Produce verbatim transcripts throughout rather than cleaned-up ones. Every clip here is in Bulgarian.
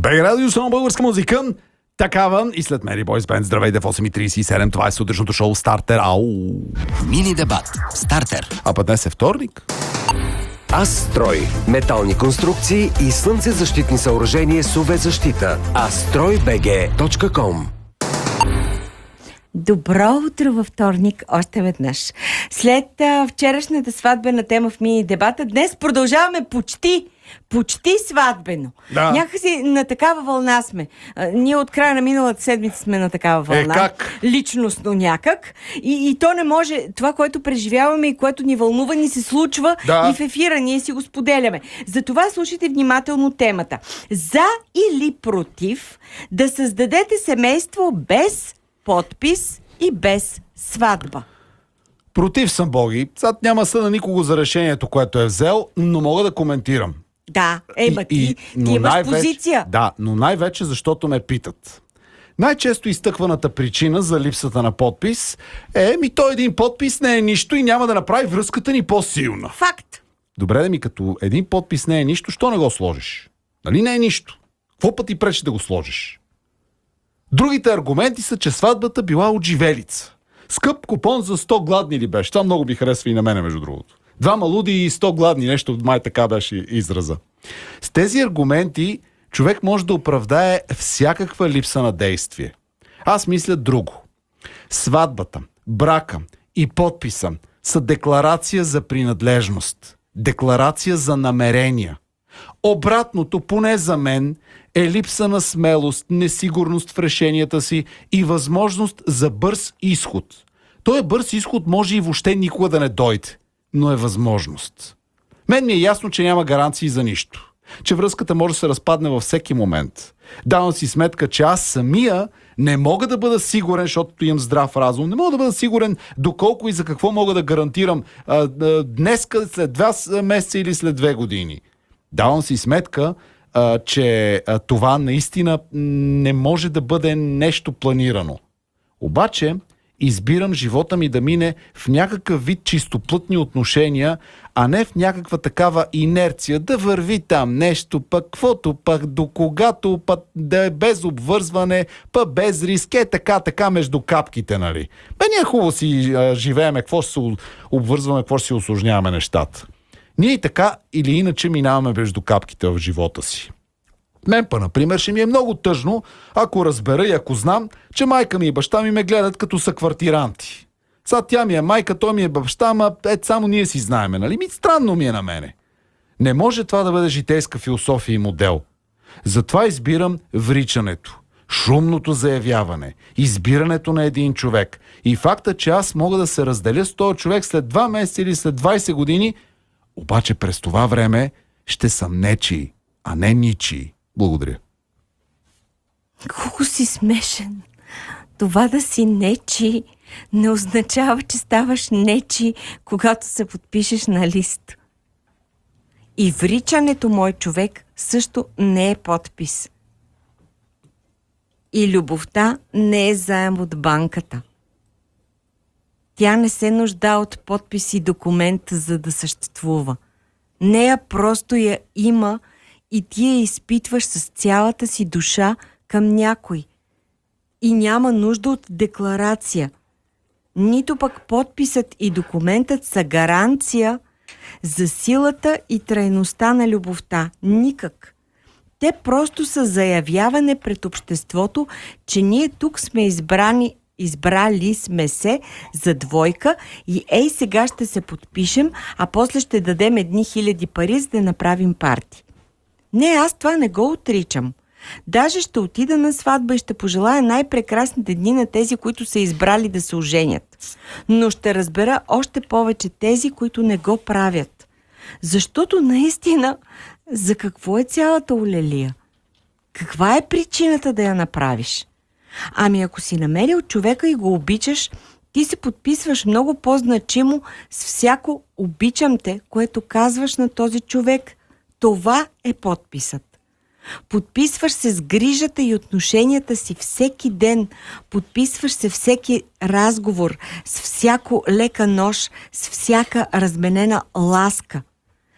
Бей радио, само българска музика. Такава и след Мери Бойс Бенд. Здравейте в осем и трийсет и седем. Това е сутрешното шоу Стартер. Ау! Мини дебат. Стартер. А път днес е вторник. Астрой. Метални конструкции и слънцезащитни съоръжения с ю ви защита. астрой би джи точка ком. Добро утро във вторник, още веднъж. След а, вчерашната сватбена тема в мини дебата, днес продължаваме почти, почти сватбено. Да. Някакси на такава вълна сме. А, ние от края на миналата седмица сме на такава вълна. Е, как? Личностно някак. И, и то не може, това, което преживяваме и което ни вълнува, ни се случва Да. и в ефира ние си го споделяме. Затова слушайте внимателно темата. За или против да създадете семейство без подпис и без сватба? Против съм, Боги. Сега няма съда никого за решението, което е взел, но мога да коментирам. Да, е, ма ти, ти но имаш най-вече- позиция. Да, но най-вече защото ме питат. Най-често изтъкваната причина за липсата на подпис е, ми той един подпис не е нищо и няма да направи връзката ни по-силна. Факт. Добре, да ми като един подпис не е нищо, що не го сложиш? Нали не е нищо? Какво път ти пречи да го сложиш? Другите аргументи са, че сватбата била отживелица. Скъп купон за сто гладни ли беше? Това много би харесва и на мене, между другото. Двама луди и сто гладни, нещо май така беше израза. С тези аргументи човек може да оправдае всякаква липса на действие. Аз мисля друго. Сватбата, брака и подписа са декларация за принадлежност. Декларация за намерения. Обратното, поне за мен, е липса на смелост, несигурност в решенията си и възможност за бърз изход. Той бърз изход може и въобще никога да не дойде, но е възможност. Мен ми е ясно, че няма гаранции за нищо. Че връзката може да се разпадне във всеки момент. Давам си сметка, че аз самия не мога да бъда сигурен, защото имам здрав разум, не мога да бъда сигурен доколко и за какво мога да гарантирам а, а, днес, след два месеца или след две години. Давам си сметка, а, че а, това наистина не може да бъде нещо планирано. Обаче избирам живота ми да мине в някакъв вид чистоплътни отношения, а не в някаква такава инерция да върви там нещо, пък каквото, пък до когато, пък да е без обвързване, пък без риск, е така, така между капките, нали? Бе, ние хубаво си а, живееме, какво ще се обвързваме, какво ще си усложняваме нещата. Ние и така или иначе минаваме между капките в живота си. Мен па, например, ще ми е много тъжно, ако разбера и ако знам, че майка ми и баща ми ме гледат като са квартиранти. Сега тя ми е майка, той ми е баща, ама ето само ние си знаеме, нали? Ми странно ми е на мене. Не може това да бъде житейска философия и модел. Затова избирам вричането, шумното заявяване, избирането на един човек и факта, че аз мога да се разделя с този човек след два месеца или след двайсет години, обаче през това време ще съм нечий, а не ничий. Благодаря. Колко си смешен. Това да си нечи не означава, че ставаш нечи, когато се подпишеш на лист. И вричането, мой човек, също не е подпис. И любовта не е заем от банката. Тя не се нужда от подпис и документ, за да съществува. Нея просто я има и ти я изпитваш с цялата си душа към някой. И няма нужда от декларация. Нито пък подписът и документът са гаранция за силата и трайността на любовта. Никак. Те просто са заявяване пред обществото, че ние тук сме избрани, избрали сме се за двойка и ей сега ще се подпишем, а после ще дадем едни хиляди пари, за да направим парти. Не, аз това не го отричам. Даже ще отида на сватба и ще пожелая най-прекрасните дни на тези, които са избрали да се оженят. Но ще разбера още повече тези, които не го правят. Защото наистина, за какво е цялата олелия? Каква е причината да я направиш? Ами ако си намерил човека и го обичаш, ти се подписваш много по-значимо с всяко обичам те, което казваш на този човек. Това е подписът. Подписваш се с грижата и отношенията си всеки ден. Подписваш се всеки разговор, с всяко лека нож, с всяка разменена ласка.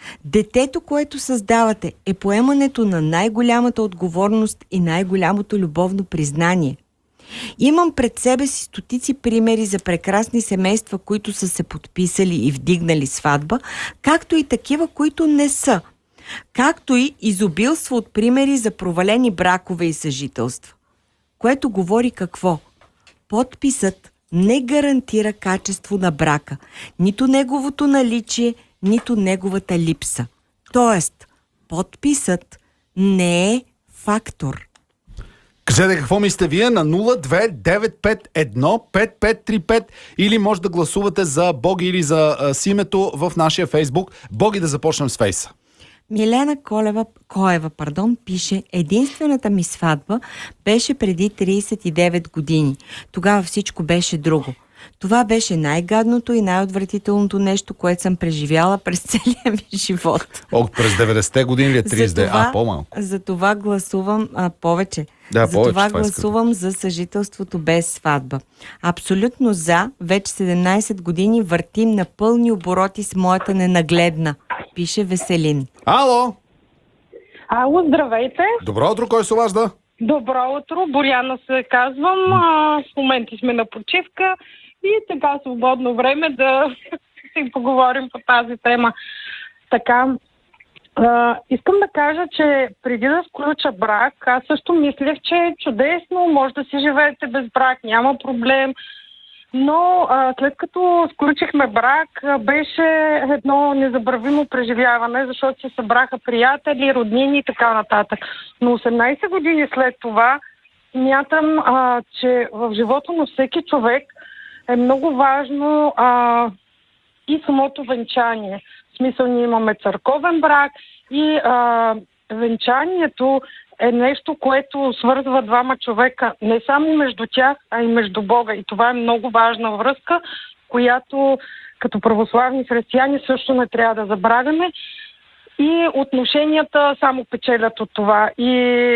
Детето, което създавате, е поемането на най-голямата отговорност и най-голямото любовно признание. Имам пред себе си стотици примери за прекрасни семейства, които са се подписали и вдигнали сватба, както и такива, които не са. Както и изобилство от примери за провалени бракове и съжителства. Което говори какво? Подписът не гарантира качество на брака, нито неговото наличие, нито неговата липса. Тоест, подписът не е фактор. Кажете какво мислите вие на нула две девет пет едно пет пет три пет или може да гласувате за Боги или за а, Симето в нашия Фейсбук. Боги, да започнем с Фейса. Милена Колева, Коева пардон, пише: единствената ми сватба беше преди трийсет и девет години. Тогава всичко беше друго. Това беше най-гадното и най-отвратителното нещо, което съм преживяла през целия ми живот. О, през деветдесетте години ли е трийсет? А, по-малко. За това гласувам а, повече. Да, за повече, това това гласувам искате. за съжителството без сватба. Абсолютно за. Вече седемнайсет години въртим на пълни обороти с моята ненагледна. Пише Веселин. Ало! Ало, здравейте! Добро утро, кой се обажда? Добро утро, Боряна се казвам. А, в моменти сме на почивка и така свободно време да си поговорим по тази тема. Така, а, искам да кажа, че преди да сключа брак, аз също мислех, че е чудесно, може да си живеете без брак, няма проблем. Но а, след като сключихме брак, а, беше едно незабравимо преживяване, защото се събраха приятели, роднини и така нататък. Но осемнайсет години след това смятам, а, че в живота на всеки човек е много важно а, и самото венчание. В смисъл, ние имаме църковен брак и а, венчанието е нещо, което свързва двама човека не само между тях, а и между Бога. И това е много важна връзка, която като православни християни също не трябва да забравяме. И отношенията само печелят от това. И,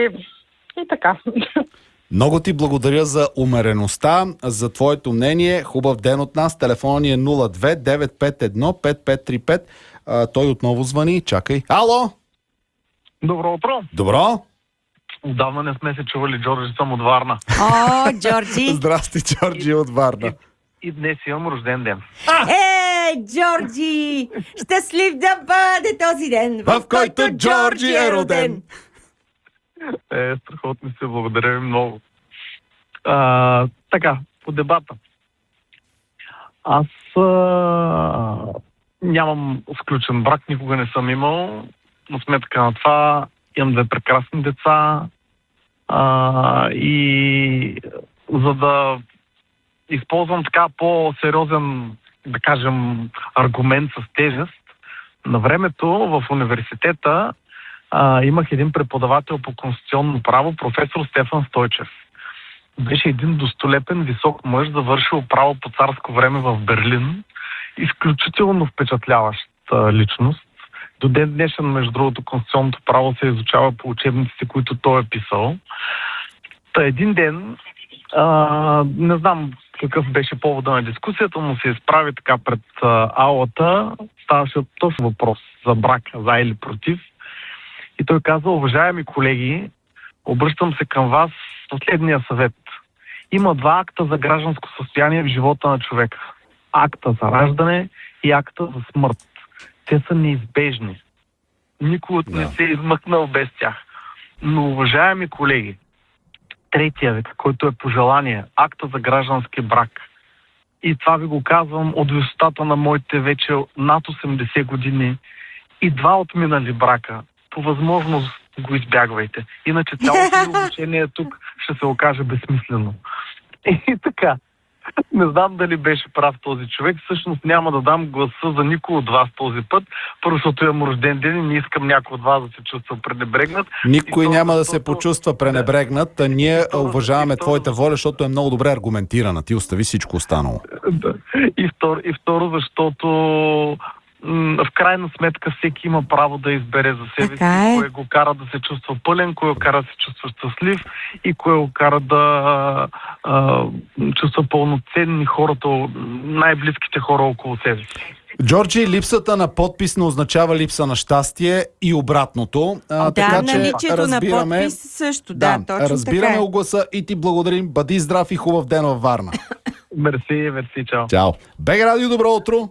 и така. Много ти благодаря за умереността, за твоето мнение. Хубав ден от нас. Телефонът ни е нула две девет пет едно пет пет три пет. А, той отново звъни. Чакай. Ало! Добро утро! Добро! Отдавна не сме се чували, Джорджи, съм от Варна. О, Джорджи! Здрасти, Джорджи от Варна. И, и днес имам рожден ден. Е, Джорджи! Щастлив да бъде този ден, В който Джорджи е роден! Е, страхотно се, благодаря ви много. А, така, по дебата. Аз а, нямам сключен брак, никога не съм имал, но сметка на това имам две прекрасни деца а, и за да използвам така по-сериозен, да кажем, аргумент с тежест, на времето в университета а, имах един преподавател по конституционно право, професор Стефан Стойчев. Беше един достолепен, висок мъж, завършил право по царско време в Берлин. Изключително впечатляваща личност. До ден днешен, между другото, конституционното право се изучава по учебниците, които той е писал. Та един ден, а, не знам какъв беше повода на дискусията, но се изправи така пред а, аулата. Ставаше точно въпрос за брак, за или против. И той каза: уважаеми колеги, обръщам се към вас с последния съвет. Има два акта за гражданско състояние в живота на човека. Акта за раждане и акта за смърт. Те са неизбежни. Никой от не се е измъкнал без тях. Но, уважаеми колеги, третия вид, който е пожелание, акта за граждански брак. И това ви го казвам от висотата на моите вече над осемдесет години и два отминали брака. По възможност го избягвайте. Иначе цялото ви обучение тук ще се окаже безсмислено. И така, не знам дали беше прав този човек. Всъщност няма да дам гласа за никой от вас този път. Първо, защото имам рожден ден и не искам някой от вас да се чувства пренебрегнат. Никой И няма то, да се защото... почувства пренебрегнат. А ние И то, уважаваме и то, твоята воля, защото е много добре аргументирана. Ти остави всичко останало. Да. И, второ, и второ, защото м, в крайна сметка всеки има право да избере за себе си, Така е. кое го кара да се чувства пълен, кое го кара да се чувства щастлив и кое го кара да а, а, чувства пълноценни хората, най-близките хора около себе си. Джорджи, липсата на подпис не означава липса на щастие и обратното. А, Да, така че наличието разбираме, на подпис също. Да, точно разбираме така е. огласа и ти благодарим. Бъди здрав и хубав ден във Варна. Мерси, мерси, чао. Чао. БГ Радио, добро утро.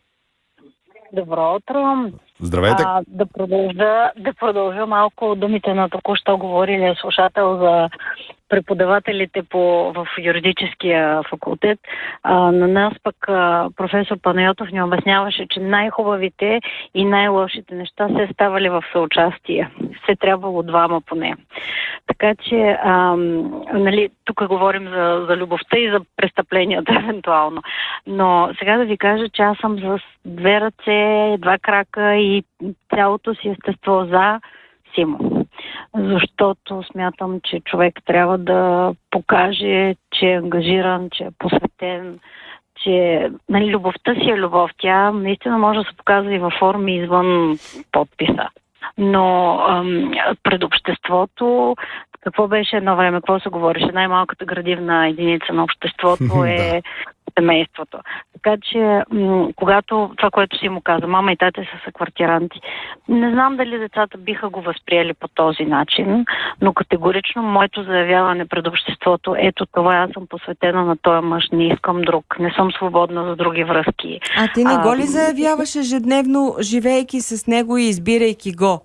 Добро утро. Здравейте. А, да, продължа, да продължа малко думите на току-що говорилия слушател за преподавателите по, в юридическия факултет. А, на нас пък а, професор Панайотов ни обясняваше, че най-хубавите и най-лошите неща се ставали в съучастие. Се трябвало двама поне. Така че, а, нали, тук говорим за, за любовта и за престъпленията евентуално. Но сега да ви кажа, че аз съм с две ръце, два крака и цялото си естество за Симо. Защото смятам, че човек трябва да покаже, че е ангажиран, че е посветен, че нали, любовта си е любов. Тя наистина може да се показва и във форми извън подписа. Но ам, пред обществото, какво беше едно време, какво се говореше? Най-малката градивна единица на обществото е семейството. Така че, м- когато това, което си му каза, мама и тате са съквартиранти, не знам дали децата биха го възприели по този начин, но категорично моето заявяване пред обществото, ето това, аз съм посветена на този мъж, не искам друг, не съм свободна за други връзки. А ти не го ли заявяваш ежедневно, живейки с него и избирайки го?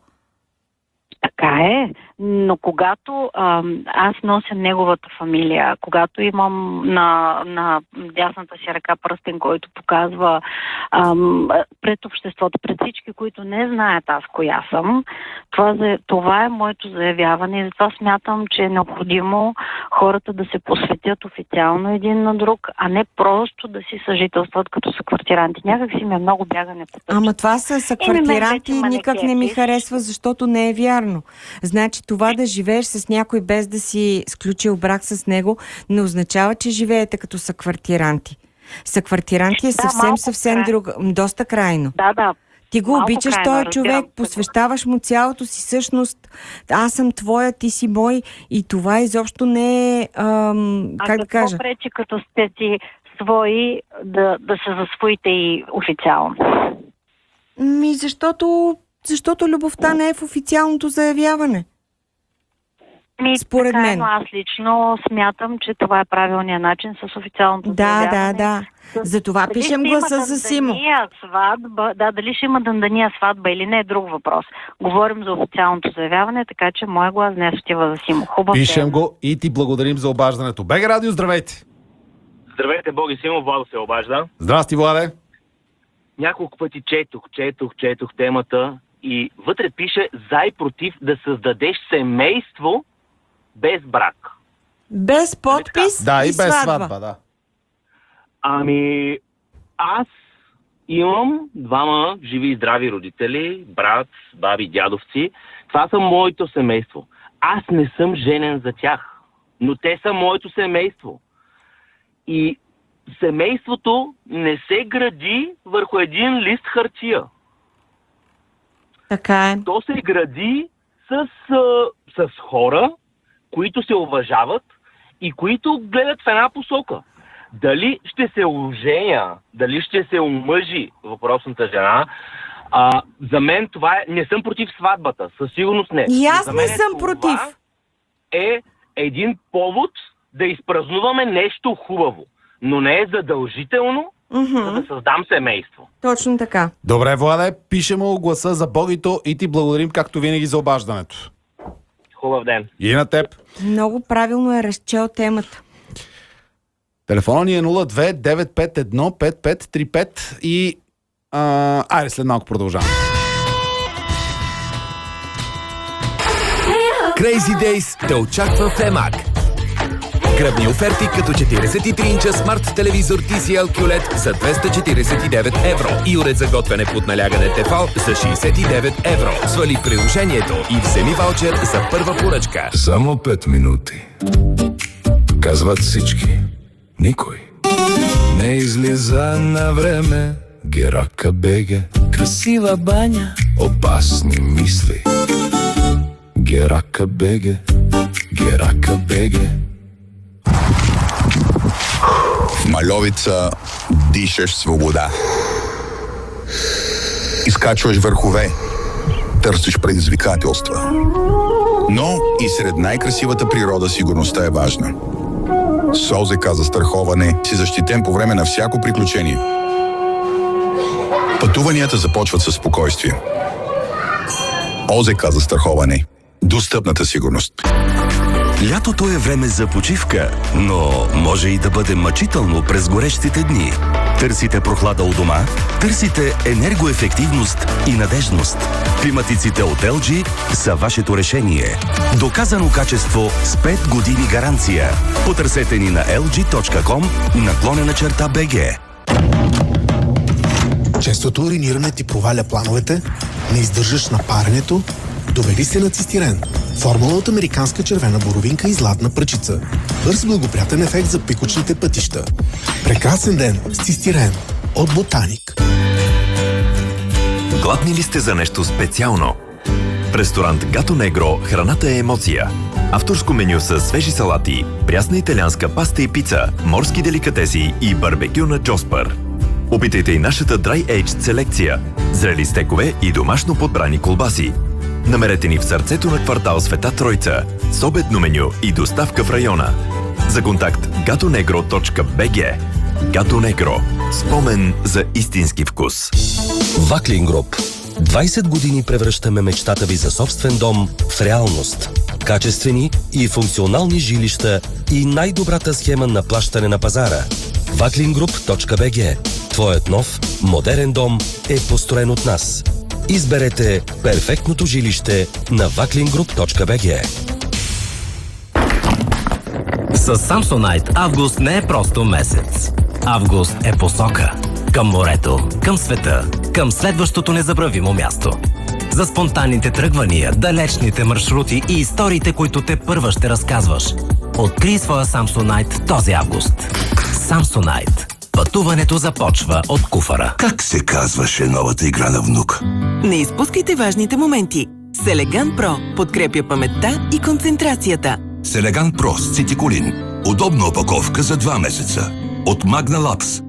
Така е, но когато а, аз нося неговата фамилия, когато имам на, на дясната си ръка пръстен, който показва а, пред обществото, пред всички, които не знаят аз коя съм, това, за, това е моето заявяване и затова смятам, че е необходимо хората да се посветят официално един на друг, а не просто да си съжителстват като съквартиранти. Някак си ми е много бягане по тъпче. Ама това са съквартиранти и никак не ми харесва, защото не е вярно. Значи това да живееш с някой без да си сключил брак с него, не означава, че живеете като съквартиранти. Съквартиранти е съвсем, малко съвсем край. друг, доста крайно. Да, да. Ти го Малко обичаш крайно, този разбирам. човек, посвещаваш му цялото си същност. Аз съм твоя, ти си мой и това изобщо не е, ам, А как да какво кажа? пречи, като сте си свои, да, да се засвоите и официално? Ми, защото, защото любовта не е в официалното заявяване. Ми, Според така е, мен. но аз лично смятам, че това е правилният начин с официалното Да, да, заявяване. да. Затова Дали пишем ще има гласа за Симо. дъндания сватба, да, дали ще има дъндания сватба или не е друг въпрос. Говорим за официалното заявяване, така че моя глас днес отива за Симо. Хубав Пишем ден. го и ти благодарим за обаждането. БГ Радио, здравейте! Здравейте, Боги Симо, Владо се обажда. Здрасти, Владе! Няколко пъти четох, четох, четох темата и вътре пише за и против да създадеш семейство без брак. Без подпис Да, и и без сватба. сватба, да. Ами, аз имам двама живи и здрави родители, брат, баби, дядовци. Това са моето семейство. Аз не съм женен за тях, но те са моето семейство. И семейството не се гради върху един лист хартия. Така е. То се гради с, а, с хора, които се уважават и които гледат в една посока. Дали ще се оженя, дали ще се омъжи въпросната жена, а, за мен това е... Не съм против сватбата, със сигурност не. И аз За не мен съм това против. е един повод да изпразнуваме нещо хубаво, но не е задължително Мгм. за да създам семейство. Точно така. Добре, Владе, пишем му гласа за Богито и ти благодарим, както винаги, за обаждането. Хубав ден. И на теб. Много правилно е разчел темата. Телефона ни е нула две девет пет едно пет пет три пет и... А, айде, след малко продължаваме. Crazy Days те очаква в Емак. Гръбни оферти като четиридесет и три инча смарт телевизор Ти Си Ел кю Лед за двеста четиридесет и девет евро и уред за готвене под налягане Тефал за шейсет и девет евро. Свали приложението и вземи ваучер за първа поръчка. Само пет минути. Казват всички. Никой не излиза на време Герака БГ. Красива баня. Опасни мисли. Герака БГ. Герака БГ. В Мальовица дишаш свобода. Изкачваш върхове. Търсиш предизвикателства. Но и сред най-красивата природа сигурността е важна. С ОЗК за застраховане си защитен по време на всяко приключение. Пътуванията започват със спокойствие. ОЗК за застраховане. Достъпната сигурност. Лятото е време за почивка, но може и да бъде мъчително през горещите дни. Търсите прохлада у дома? Търсите енергоефективност и надежност. Климатиците от ел джи са вашето решение. Доказано качество с пет години гаранция. Потърсете ни на ел джи точка ком наклонена черта би джи. Честото уриниране ти проваля плановете, не издържаш на паренето, довели се на цистирен. Формула от американска червена боровинка и златна пръчица. Бърз благоприятен ефект за пикочните пътища. Прекрасен ден с цистирен от Ботаник. Гладни ли сте за нещо специално? В ресторант Гато Негро храната е емоция. Авторско меню с свежи салати, прясна италианска паста и пица, морски деликатеси и барбекю на Джоспър. Опитайте и нашата Dry Aged селекция, зрели стекове и домашно подбрани колбаси. Намерете ни в сърцето на квартал Света Тройца, с обедно меню и доставка в района. За контакт гато негро точка би джи. Гато Негро. Спомен за истински вкус. Ваклин Груп. двайсет години превръщаме мечтата ви за собствен дом в реалност. Качествени и функционални жилища и най-добрата схема на плащане на пазара. ваклин груп точка би джи. Твоят нов, модерен дом е построен от нас. Изберете перфектното жилище на ваклин груп точка би джи. С Samsonite август не е просто месец. Август е посока. Към морето, към света, към следващото незабравимо място. За спонтанните тръгвания, далечните маршрути и историите, които те първа ще разказваш. Открий своя Samsonite този август. Samsonite. Пътуването започва от куфара. Как се казваше новата игра на внук? Не изпускайте важните моменти. Селеган Про подкрепя паметта и концентрацията. Селеган Про с цитиколин. Удобна опаковка за два месеца. От Magna Labs.